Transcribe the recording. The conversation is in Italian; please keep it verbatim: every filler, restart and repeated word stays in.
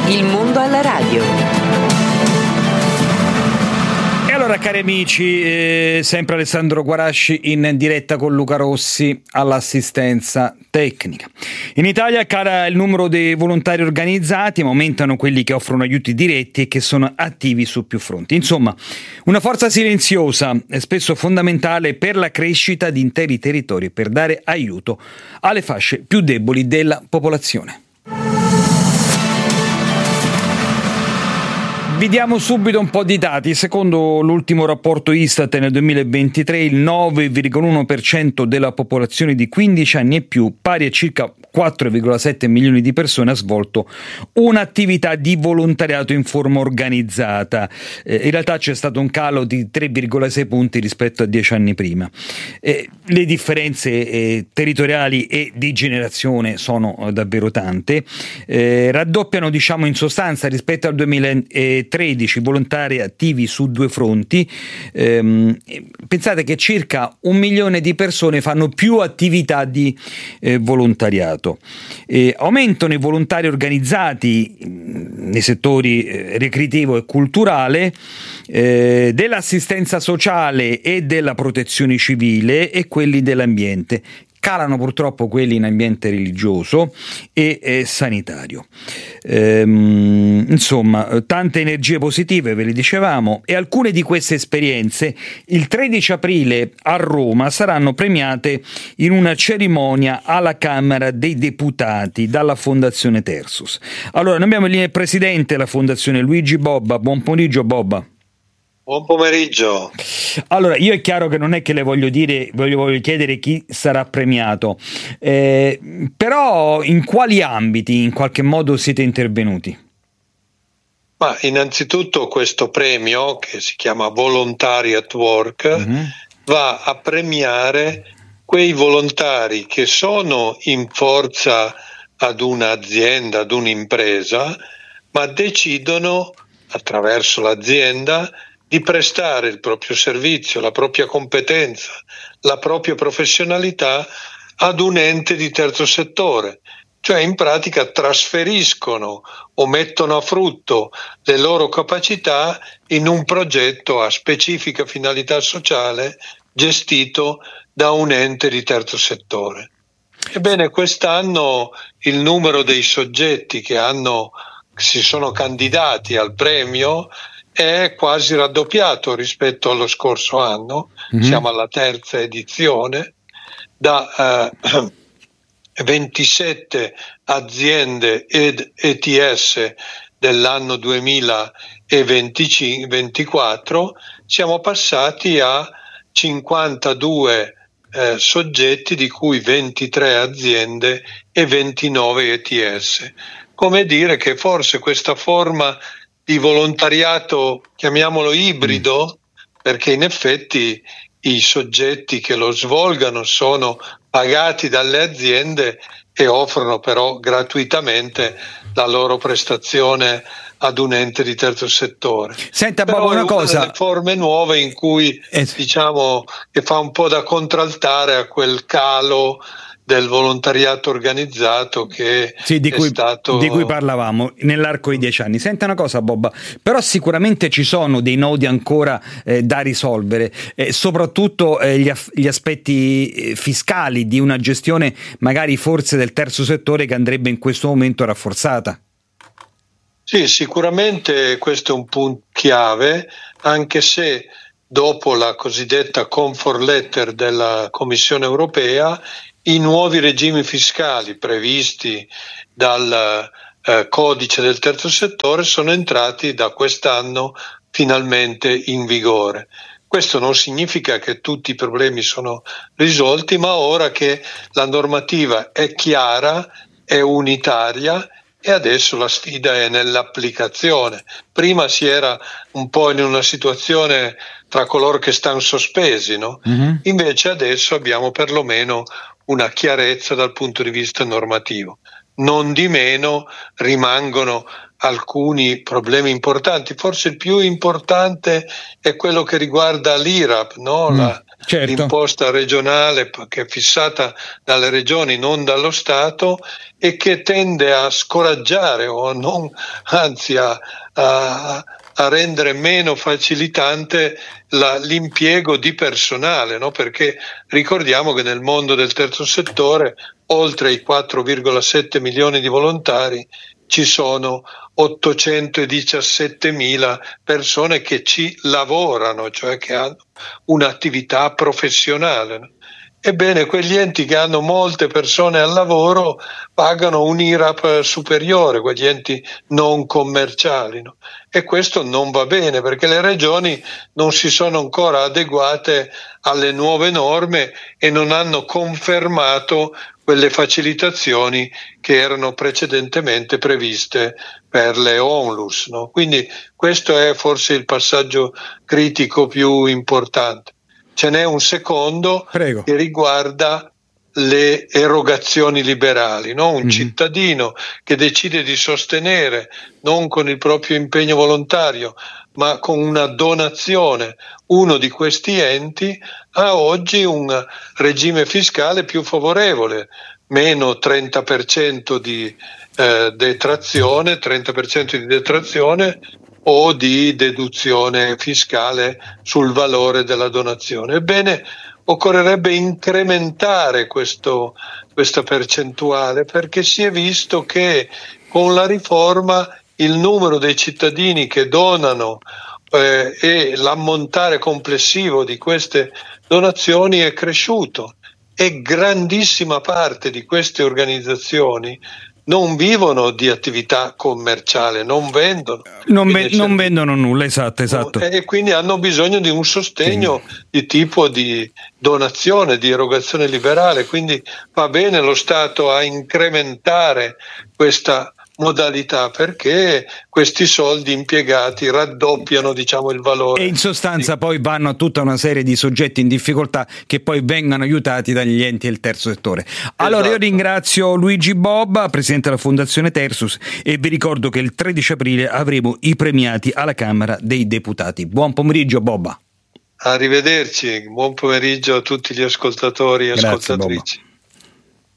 Il mondo alla radio. E allora, cari amici, eh, sempre Alessandro Guarasci in diretta con Luca Rossi all'assistenza tecnica. In Italia cala il numero dei volontari organizzati, ma aumentano quelli che offrono aiuti diretti e che sono attivi su più fronti. Insomma, una forza silenziosa e spesso fondamentale per la crescita di interi territori e per dare aiuto alle fasce più deboli della popolazione. Vi diamo subito un po' di dati. Secondo l'ultimo rapporto Istat nel duemilaventitré, il nove virgola uno per cento della popolazione di quindici anni e più, pari a circa quattro virgola sette milioni di persone, ha svolto un'attività di volontariato in forma organizzata. Eh, in realtà c'è stato un calo di tre virgola sei punti rispetto a dieci anni prima. Eh, le differenze eh, territoriali e di generazione sono eh, davvero tante. Eh, raddoppiano, diciamo, in sostanza rispetto al duemilatredici volontari attivi su due fronti. Eh, pensate che circa un milione di persone fanno più attività di eh, volontariato. Eh, aumentano i volontari organizzati mh, nei settori eh, ricreativo e culturale, eh, dell'assistenza sociale e della protezione civile e quelli dell'ambiente. Calano purtroppo quelli in ambiente religioso e eh, sanitario. Ehm, insomma, tante energie positive, ve le dicevamo, e alcune di queste esperienze il tredici aprile a Roma saranno premiate in una cerimonia alla Camera dei Deputati dalla Fondazione Tersus. Allora, noi abbiamo lì il presidente della Fondazione, Luigi Bobba. Buon pomeriggio, Bobba. Buon pomeriggio. Allora, io è chiaro che non è che le voglio dire, voglio, voglio chiedere chi sarà premiato, eh, però in quali ambiti in qualche modo siete intervenuti? Ma innanzitutto questo premio, che si chiama Volontari at Work, mm-hmm. va a premiare quei volontari che sono in forza ad un'azienda, ad un'impresa, ma decidono attraverso l'azienda di prestare il proprio servizio, la propria competenza, la propria professionalità ad un ente di terzo settore, cioè in pratica trasferiscono o mettono a frutto le loro capacità in un progetto a specifica finalità sociale gestito da un ente di terzo settore. Ebbene, quest'anno il numero dei soggetti che hanno, si sono candidati al premio è quasi raddoppiato rispetto allo scorso anno, mm-hmm. siamo alla terza edizione, da eh, ventisette aziende ed E T S dell'anno duemilaventiquattro siamo passati a cinquantadue eh, soggetti, di cui ventitré aziende e ventinove E T S. Come dire che forse questa forma di volontariato, chiamiamolo ibrido, perché in effetti i soggetti che lo svolgano sono pagati dalle aziende e offrono però gratuitamente la loro prestazione ad un ente di terzo settore. Senta, però Bob, una è cosa, una delle forme nuove in cui eh. diciamo che fa un po' da contraltare a quel calo del volontariato organizzato che sì, di è cui, stato di cui parlavamo nell'arco di dieci anni. Senta una cosa, Bob, però sicuramente ci sono dei nodi ancora eh, da risolvere, eh, soprattutto eh, gli, aff- gli aspetti eh, fiscali di una gestione magari forse del terzo settore che andrebbe in questo momento rafforzata. Sì, sicuramente questo è un punto chiave, anche se dopo la cosiddetta comfort letter della Commissione europea i nuovi regimi fiscali previsti dal eh, codice del terzo settore sono entrati da quest'anno finalmente in vigore. Questo non significa che tutti i problemi sono risolti, ma ora che la normativa è chiara, è unitaria e adesso la sfida è nell'applicazione. Prima si era un po' in una situazione tra coloro che stanno sospesi, no? Mm-hmm. Invece adesso abbiamo perlomeno una chiarezza dal punto di vista normativo. Non di meno rimangono alcuni problemi importanti. Forse il più importante è quello che riguarda l'I R A P, no? Mm. La, certo. l'imposta regionale che è fissata dalle regioni, non dallo Stato, e che tende a scoraggiare o non, anzi a, a, a rendere meno facilitante la, l'impiego di personale, no? Perché ricordiamo che nel mondo del terzo settore, oltre ai quattro virgola sette milioni di volontari, ci sono ottocentodiciassettemila persone che ci lavorano, cioè che hanno un'attività professionale. Ebbene, quegli enti che hanno molte persone al lavoro pagano un I R A P superiore, quegli enti non commerciali, no? E questo non va bene, perché le regioni non si sono ancora adeguate alle nuove norme e non hanno confermato quelle facilitazioni che erano precedentemente previste per le ONLUS, no? Quindi questo è forse il passaggio critico più importante. Ce n'è un secondo Prego. che riguarda le erogazioni liberali, no? Un mm-hmm. cittadino che decide di sostenere, non con il proprio impegno volontario, ma con una donazione, uno di questi enti, ha oggi un regime fiscale più favorevole, meno trenta per cento di eh, detrazione, trenta per cento di detrazione o di deduzione fiscale sul valore della donazione. Ebbene, occorrerebbe incrementare questo, questa percentuale, perché si è visto che con la riforma il numero dei cittadini che donano eh, e l'ammontare complessivo di queste donazioni è cresciuto, e grandissima parte di queste organizzazioni non vivono di attività commerciale, non vendono. Non, ve- non vendono nulla, esatto, esatto. E quindi hanno bisogno di un sostegno sì. di tipo di donazione, di erogazione liberale, quindi va bene lo Stato a incrementare questa modalità, perché questi soldi impiegati raddoppiano, diciamo, il valore. E in sostanza di... poi vanno a tutta una serie di soggetti in difficoltà che poi vengono aiutati dagli enti del terzo settore. Allora esatto. Io ringrazio Luigi Bobba, presidente della Fondazione Tersus, e vi ricordo che il tredici aprile avremo i premiati alla Camera dei Deputati. Buon pomeriggio Bobba. Arrivederci, buon pomeriggio a tutti gli ascoltatori e Grazie, ascoltatrici. Bobba.